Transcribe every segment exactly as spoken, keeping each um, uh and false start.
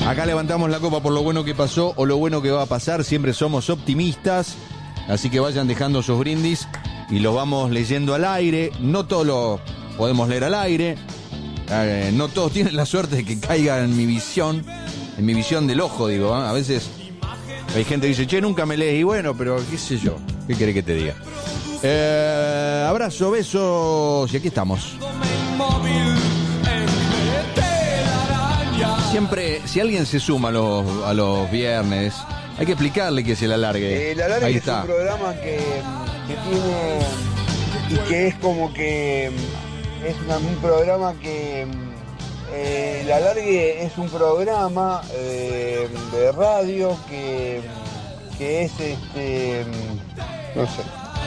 Acá levantamos la copa por lo bueno que pasó o lo bueno que va a pasar. Siempre somos optimistas. Así que vayan dejando sus brindis y los vamos leyendo al aire. No todos lo podemos leer al aire. Eh, no todos tienen la suerte de que caiga en mi visión. En mi visión del ojo, digo. ¿eh? A veces hay gente que dice, che, nunca me lees. Y bueno, pero qué sé yo. ¿Qué querés que te diga? Eh, abrazo, besos. Y aquí estamos. Siempre, si alguien se suma a los, a los viernes, hay que explicarle que es el alargue. Eh, el alargue Ahí es está. un programa que, que tiene y que es como que es una- un programa que eh, el alargue es un programa eh, de radio que, que es este no sé.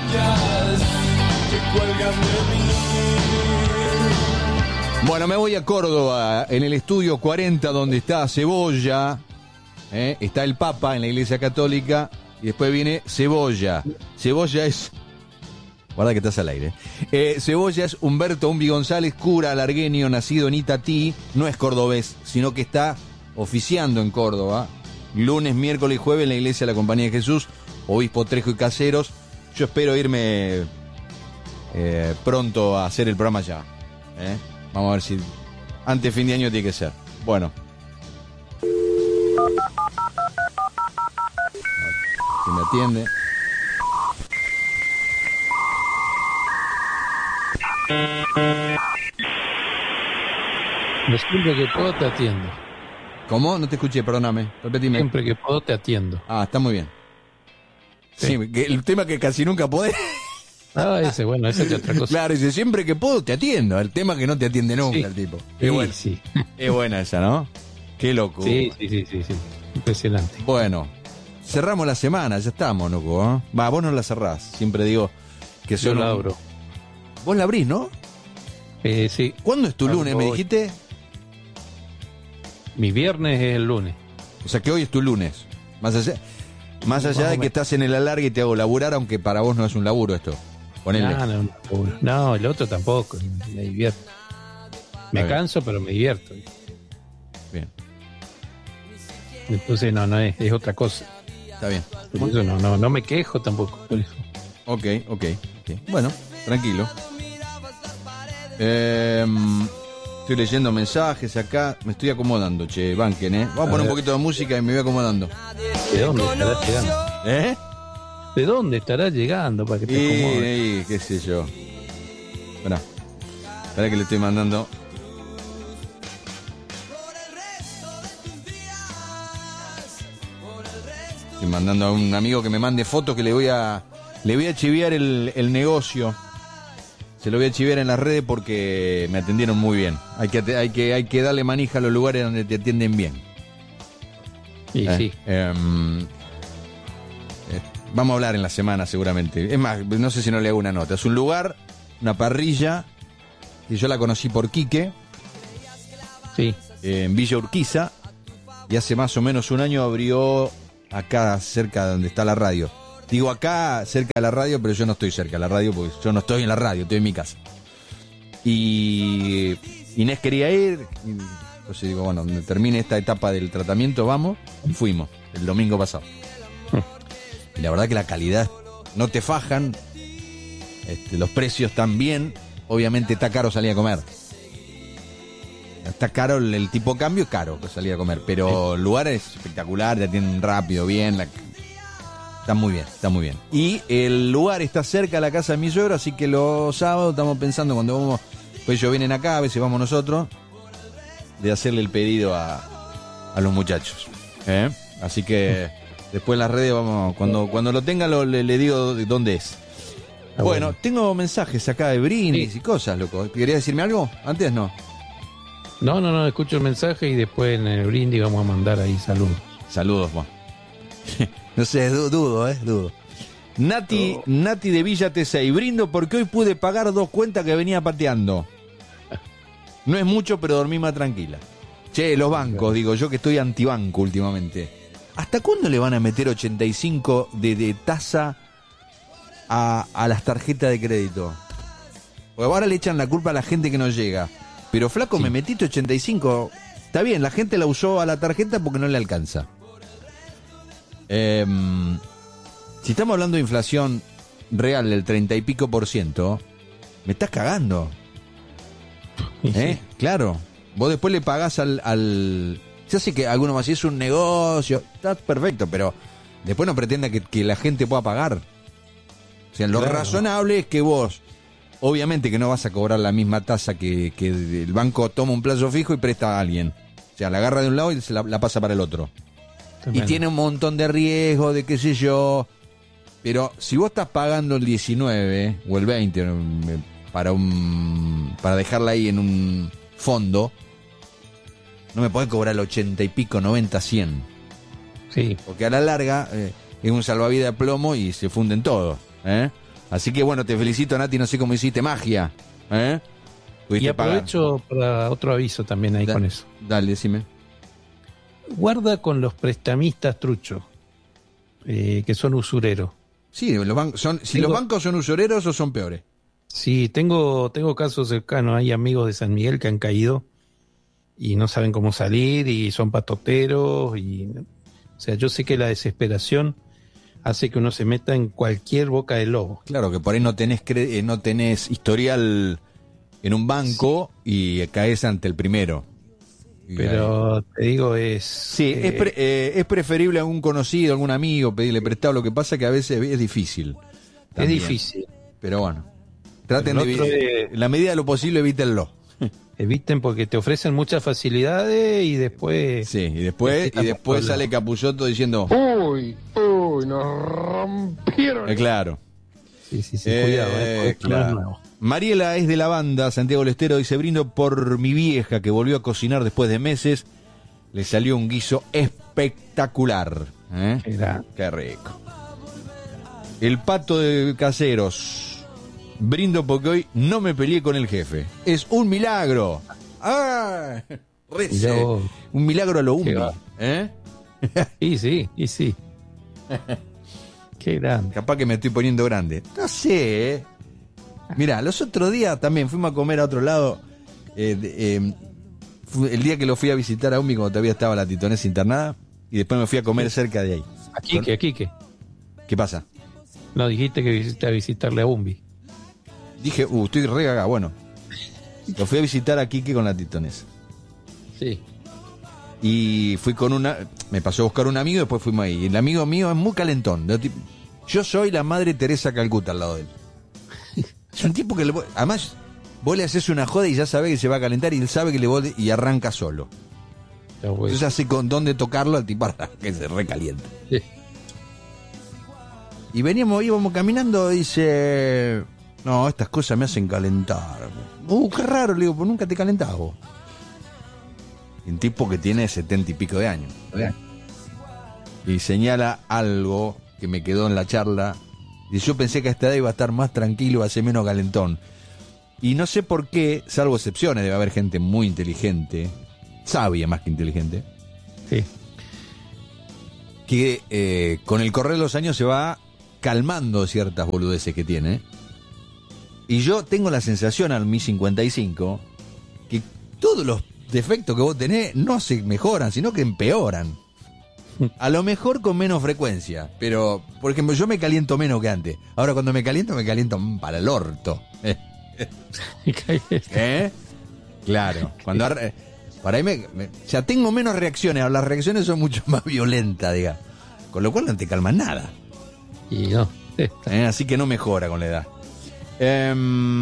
Bueno, me voy a Córdoba, en el estudio cuarenta, donde está Cebolla, ¿eh? Está el Papa en la Iglesia Católica, y después viene Cebolla. Cebolla es... Guarda que estás al aire. Eh, Cebolla es Humberto Umbi González, cura alargueño, nacido en Itatí, no es cordobés, sino que está oficiando en Córdoba, lunes, miércoles y jueves en la Iglesia de la Compañía de Jesús, Obispo Trejo y Caseros. Yo espero irme eh, pronto a hacer el programa ya, ¿eh? Vamos a ver si antes de fin de año tiene que ser. Bueno. Si me atiende. Siempre que puedo te atiendo. ¿Cómo? No te escuché, perdóname. Repetime. Siempre que puedo te atiendo. Ah, está muy bien. Sí, Sí. que el tema que casi nunca podés. Ah, ese, bueno, esa es otra cosa. Claro, dice, siempre que puedo te atiendo. El tema que no te atiende nunca Sí. el tipo. Qué Sí, bueno. sí. Es buena esa, ¿no? Qué loco. Sí, sí, sí, sí, sí. Impresionante. Bueno, cerramos la semana, ya estamos, loco. ¿eh? Va, vos no la cerrás. Siempre digo que Yo son... la abro. Vos la abrís, ¿no? Eh, sí. ¿Cuándo es tu Abro lunes, me hoy. dijiste? Mi viernes es el lunes. O sea que hoy es tu lunes. Más allá, más allá Más o de que menos. estás en el alargue y te hago laburar, aunque para vos no es un laburo esto. Ponele. No, no, no, no, el otro tampoco. Me divierto. Me Está bien. canso, pero me divierto. Bien, Entonces, no, no es, es otra cosa. está bien. Por eso no, no, no me quejo tampoco. Por eso. Ok, ok. ok. Bueno, tranquilo. Eh, estoy leyendo mensajes acá. Me estoy acomodando, che. Banquen, ¿eh? Vamos a A poner un ver. poquito de música y me voy acomodando. ¿De dónde estará llegando? ¿Eh? ¿De dónde estará llegando para que te Y, acomodes? y, qué sé yo. Esperá. Esperá que le estoy mandando. Estoy mandando a un amigo que me mande fotos que le voy a le voy a chiviar el, el negocio. Se lo voy a chiviar en las redes porque me atendieron muy bien. Hay que hay que hay que darle manija a los lugares donde te atienden bien. Y Eh, sí. em, eh, vamos a hablar en la semana seguramente. Es más, no sé si no le hago una nota. Es un lugar, una parrilla, que yo la conocí por Quique, Sí. eh, en Villa Urquiza, y hace más o menos un año abrió acá cerca de donde está la radio. Digo acá cerca de la radio, pero yo no estoy cerca de la radio porque yo no estoy en la radio, estoy en mi casa. Y Inés quería ir, y entonces digo, bueno, donde termine esta etapa del tratamiento, vamos, y fuimos el domingo pasado. Y la verdad que la calidad, no te fajan, este, los precios están bien, obviamente está caro salir a comer. Está caro el, el tipo de cambio, es caro que salir a comer, pero el lugar es espectacular, te atienden rápido, bien, la- está muy bien, está muy bien. Y el lugar está cerca de la casa de mi suegro, así que los sábados estamos pensando cuando vamos, pues ellos vienen acá, a veces vamos nosotros, de hacerle el pedido a, a los muchachos. ¿eh? Así que después en las redes vamos, cuando, cuando lo tenga lo- le, le digo de dónde es. Ah, Bueno, bueno. tengo mensajes acá de brindis Sí. y cosas, loco. ¿Querías decirme algo? Antes no. No, no, no, escucho el mensaje y después en el brindis vamos a mandar ahí saludos. Saludos, Juan. No sé, du- dudo, eh, dudo. Nati, Oh. Nati de Villa T seis, brindo porque hoy pude pagar dos cuentas que venía pateando. No es mucho, pero dormí más tranquila. Che, los bancos, digo yo que estoy antibanco últimamente. ¿Hasta cuándo le van a meter ochenta y cinco de, de tasa a, a las tarjetas de crédito? Porque ahora le echan la culpa a la gente que no llega. Pero flaco, Sí. me metiste ochenta y cinco Está bien, la gente la usó a la tarjeta porque no le alcanza. Eh, si estamos hablando de inflación real del treinta y pico por ciento, me estás cagando. ¿Eh? Claro. Vos después le pagás al... al... Se hace que alguno más, si es un negocio, está perfecto, pero después no pretenda que, que la gente pueda pagar. O sea, lo claro. razonable es que vos, obviamente que no vas a cobrar la misma tasa que, que el banco toma un plazo fijo y presta a alguien. O sea, la agarra de un lado y se la, la pasa para el otro. Tremendo. Y tiene un montón de riesgo, de qué sé yo. Pero si vos estás pagando el diecinueve o el veinte para un para dejarla ahí en un fondo, no me podés cobrar el ochenta y pico, noventa, cien. Sí. Porque a la larga eh, es un salvavidas de plomo y se funden todos. ¿eh? Así que bueno, te felicito, Nati, no sé cómo hiciste magia. ¿eh? Y aprovecho pagar. Para otro aviso también ahí da, con eso. Dale, decime. Guarda con los prestamistas truchos, eh, que son usureros. Sí, los bancos son, si tengo, los bancos son usureros o son peores. Sí, tengo, tengo casos cercanos, hay amigos de San Miguel que han caído y no saben cómo salir y son patoteros. Y, o sea, yo sé que la desesperación hace que uno se meta en cualquier boca de lobo. Claro, que por ahí no tenés, cre- no tenés historial en un banco sí. y caes ante el primero. Pero ahí. Te digo, es... Sí, eh, es, pre- eh, es preferible a algún conocido, algún amigo, pedirle prestado. Lo que pasa que a veces es difícil. También. Es difícil. Pero bueno, traten de... de... En la medida de lo posible, evítenlo. Eviten porque te ofrecen muchas facilidades y después... Sí, y después, y después sale Capusotto diciendo... Uy, uy, nos rompieron. Eh, claro. Sí, sí, sí, eh, cuidado. Eh, claro. Mariela es de la banda Santiago Lestero, dice: brindo por mi vieja que volvió a cocinar después de meses. Le salió un guiso espectacular. ¿eh? Qué rico. El Pato de Caseros: brindo porque hoy no me peleé con el jefe. Es un milagro. ¡Ah! Rece. Un milagro a lo umbi. ¿Eh? Y sí, y sí. Qué grande. Capaz que me estoy poniendo grande. No sé, ¿eh? Mirá, los otros días también fuimos a comer a otro lado. Eh, eh, el día que lo fui a visitar a Umbi, cuando todavía estaba la titonesa internada, y después me fui a comer cerca de ahí. ¿A Quique, a Quique? ¿Qué pasa? No, dijiste que visité a visitarle a Umbi. Dije, uh, estoy re cagado. Bueno, lo fui a visitar a Quique con la titonesa. Sí. Y fui con una... Me pasó a buscar un amigo y después fuimos ahí. El amigo mío es muy calentón. Yo soy la Madre Teresa Calcuta al lado de él. Es un tipo que... Le, además, vos le haces una joda y ya sabe que se va a calentar y él sabe que le vos y arranca solo. Entonces hace con dónde tocarlo al tipo para que se recaliente. Sí. Y veníamos, íbamos caminando y dice... No, estas cosas me hacen calentar. Uh, qué raro, le digo, pues nunca te calentás vos. Un tipo que tiene setenta y pico de años. ¿eh? Y señala algo que me quedó en la charla. Y yo pensé que a esta edad iba a estar más tranquilo, iba a ser menos calentón. Y no sé por qué, salvo excepciones, debe haber gente muy inteligente, sabia más que inteligente, sí, que eh, con el correr de los años se va calmando ciertas boludeces que tiene. Y yo tengo la sensación al mi cincuenta y cinco que todos los defectos que vos tenés no se mejoran, sino que empeoran. A lo mejor con menos frecuencia, pero, por ejemplo, yo me caliento menos que antes. Ahora cuando me caliento, me caliento para el orto. ¿Eh? Claro. Cuando ar- para ahí me, me, o sea, tengo menos reacciones, las reacciones son mucho más violentas, diga. Con lo cual no te calma nada. Y no. ¿Eh? Así que no mejora con la edad. Eh,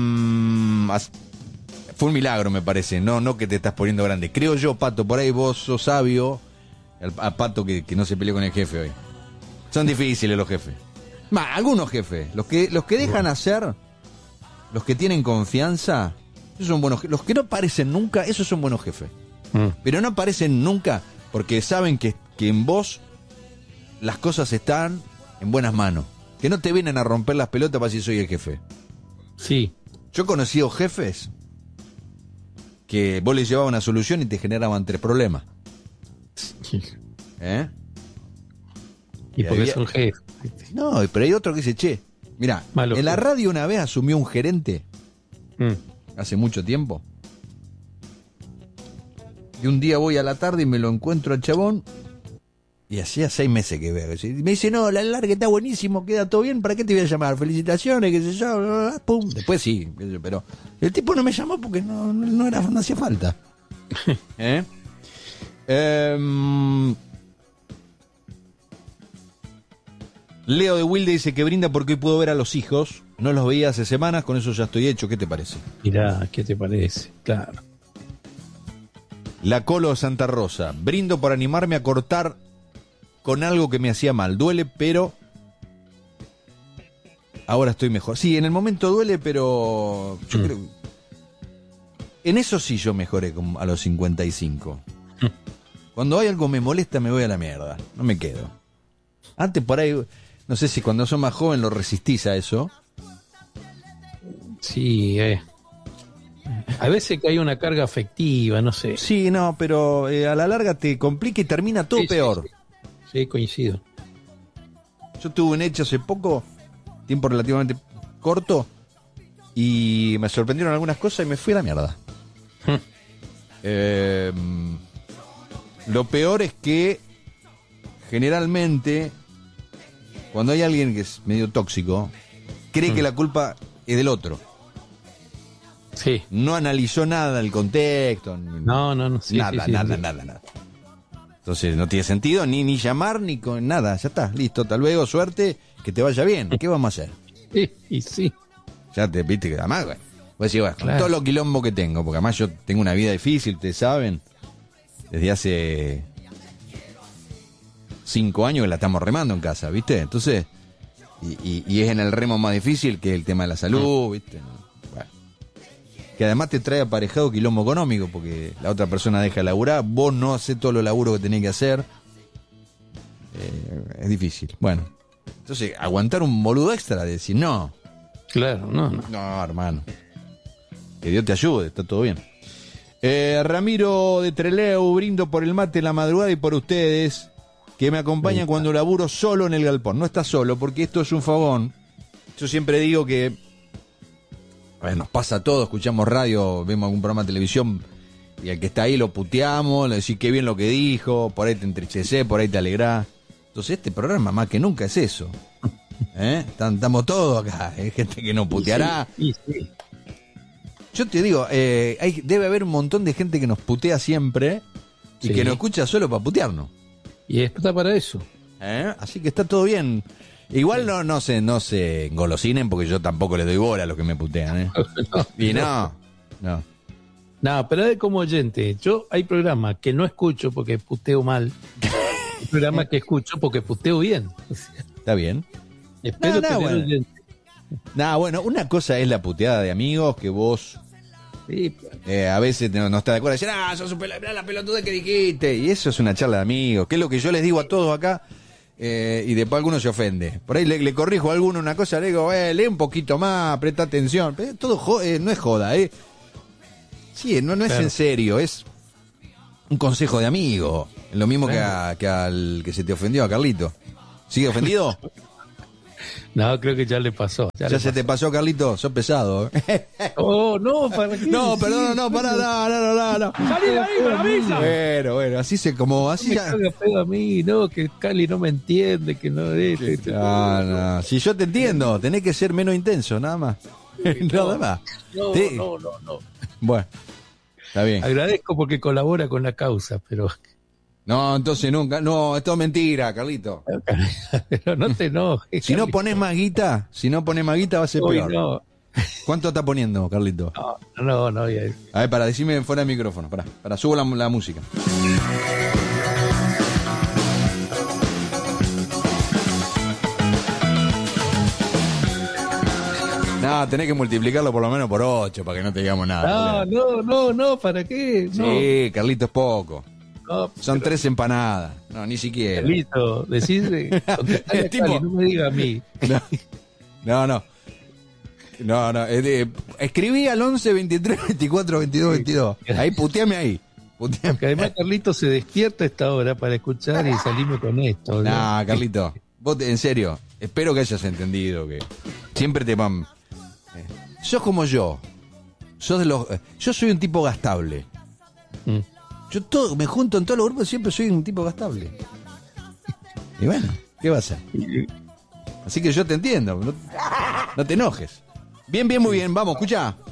fue un milagro, me parece. No, no que te estás poniendo grande. Creo yo, Pato, por ahí vos sos sabio. A Pato que, que no se peleó con el jefe hoy. Son difíciles los jefes. Bah, algunos jefes. Los que, los que dejan hacer, los que tienen confianza, esos son buenos. Los que no aparecen nunca, esos son buenos jefes. Mm. Pero no aparecen nunca porque saben que, que en vos las cosas están en buenas manos. Que no te vienen a romper las pelotas para si soy el jefe. Sí. Yo he conocido jefes que vos les llevabas una solución y te generaban tres problemas. ¿Eh? Y, y porque había... son jefes. No, pero hay otro que dice, che, mira, en la radio una vez asumió un gerente, mm. hace mucho tiempo, Y un día voy a la tarde y me lo encuentro al chabón. Y hacía seis meses que veo. Y me dice, no, la larga está buenísimo, queda todo bien, ¿para qué te voy a llamar? Felicitaciones, qué sé yo, bla, bla, bla, pum. Después sí, pero el tipo no me llamó porque no, no, era, no hacía falta. ¿Eh? Eh, Leo de Wilde dice que brinda porque hoy puedo ver a los hijos. No los veía hace semanas, con eso ya estoy hecho. ¿Qué te parece? Mirá, ¿qué te parece? Claro. La Colo Santa Rosa. Brindo por animarme a cortar con algo que me hacía mal. Duele, pero ahora estoy mejor. Sí, en el momento duele, pero yo mm. creo... En eso sí yo mejoré a los cincuenta y cinco. Mm. Cuando hay algo me molesta me voy a la mierda. No me quedo. Antes por ahí, no sé si cuando sos más joven lo resistís a eso. Sí, eh. A veces que hay una carga afectiva, no sé. Sí, no, pero eh, a la larga te complica y termina todo sí, peor. Sí, sí. Sí, coincido. Yo tuve un hecho hace poco, tiempo relativamente corto, y me sorprendieron algunas cosas y me fui a la mierda. eh, lo peor es que generalmente cuando hay alguien que es medio tóxico, cree mm. que la culpa es del otro. Sí. No analizó nada el contexto. No, no, no. Sí, nada, sí, sí, nada, sí. nada, nada. Entonces no tiene sentido ni, ni llamar ni con nada. Ya está, listo. Hasta luego, suerte, que te vaya bien. ¿Qué vamos a hacer? Sí, y sí. Ya te viste que además, güey. Voy a decir, bueno, Claro. con todo lo quilombo que tengo, porque además yo tengo una vida difícil, ustedes saben. Desde hace cinco años que la estamos remando en casa, ¿viste? Entonces, y, y, y es en el remo más difícil que el tema de la salud, ¿viste? Bueno. Que además te trae aparejado quilombo económico, porque la otra persona deja de laburar, vos no haces todo lo laburo que tenés que hacer. Eh, es difícil. Bueno, entonces, aguantar un boludo extra, de decir, no. Claro, no, no. No, hermano. Que Dios te ayude, está todo bien. Eh, Ramiro de Trelew, brindo por el mate en la madrugada y por ustedes que me acompañan cuando laburo solo en el galpón. No estás solo, porque esto es un fogón. Yo siempre digo que a ver, nos pasa a todos, escuchamos radio, vemos algún programa de televisión y al que está ahí lo puteamos, le decís qué bien lo que dijo, por ahí te entristecés, por ahí te alegrás. Entonces este programa más que nunca es eso. ¿Eh? Estamos todos acá, hay gente que nos puteará. Sí, sí, sí. Yo te digo, eh, hay, debe haber un montón de gente que nos putea siempre y Sí. que nos escucha solo para putearnos. Y está para eso. ¿Eh? Así que está todo bien. Igual no, no se, no se engolosinen porque yo tampoco les doy bola a los que me putean, ¿eh? No, Y no, no. No, pero es como oyente. Yo hay programas que no escucho porque puteo mal. Hay programas que escucho porque puteo bien. O sea, Está bien. espero No, no, tener bueno. oyente. Nada, bueno, una cosa es la puteada de amigos que vos Sí, eh, a veces no, no estás de acuerdo. Decir, ah, sos un pel- mirá la pelotuda que dijiste. Y eso es una charla de amigos, que es lo que yo les digo a todos acá. Eh, y después alguno se ofende. Por ahí le, le corrijo a alguno una cosa, le digo, eh, lee un poquito más, presta atención. Pero todo jo- eh, no es joda, ¿eh? Sí, no, no es Claro. en serio, es un consejo de amigo. Lo mismo que, a- que al que se te ofendió, a Carlito. ¿Sigue ofendido? no, creo que ya le pasó. Ya, ¿Ya le se pasó. te pasó, Carlito? Sos pesado. ¿eh? Oh, no, ¿para qué? No, Sí, perdón, no, pará, no, no, no, no. Salí de ahí, para mí. Bueno, bueno, así se como, así me ya. caga pedo a mí, no, que Cali no me entiende, que no es. este, No, no, si yo te entiendo, tenés que ser menos intenso, nada más. Nada más. No, Sí. no, no, no. Bueno, está bien. Agradezco porque colabora con la causa, pero, No, entonces nunca, no, esto es mentira, Carlito. pero no te enojes. Si no Carlito. pones más guita, si no pones más guita va a ser Uy, peor. no, ¿Cuánto está poniendo, Carlito? no, no, no, ya- A ver, para, decime fuera del micrófono, para, para, subo la, la música. No, tenés que multiplicarlo por lo menos por ocho para que no te digamos nada. No, no, no, no, ¿para qué? No, Sí, Carlito es poco. no, Son tres empanadas. No, ni siquiera. Carlito, decide, contestale a Tipo- Cali, no me diga a mí. No, no. No, no. no es de- escribí al once, veintitrés, veinticuatro, veintidós, veintidós. Ahí, puteame ahí. Puteame. Que además Carlito se despierta a esta hora para escuchar y salirme con esto. ¿no? No, Carlito. Vos, te- en serio, espero que hayas entendido que siempre te van. eh, sos como yo. Sos de los. eh, yo soy un tipo gastable. Mm. Yo todo, me junto en todos los grupos, siempre soy un tipo gastable. Y bueno, ¿qué va a hacer? Así que yo te entiendo, no, no te enojes. Bien, bien, muy bien, vamos, escucha.